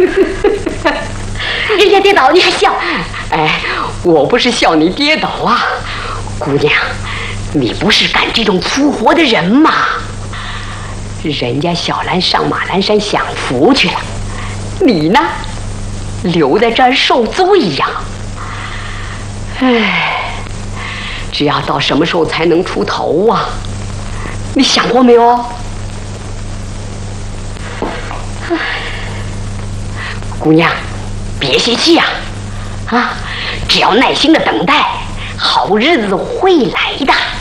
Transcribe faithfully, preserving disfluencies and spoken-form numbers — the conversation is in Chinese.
人家跌倒你还笑？ 哎，我不是笑你跌倒啊，姑娘，你不是干这种粗活的人吗？人家小兰上马栏山享福去了，你呢，留在这儿受罪呀。哎，只要到什么时候才能出头啊？你想过没有？姑娘，别泄气呀！啊，只要耐心的等待，好日子会来的。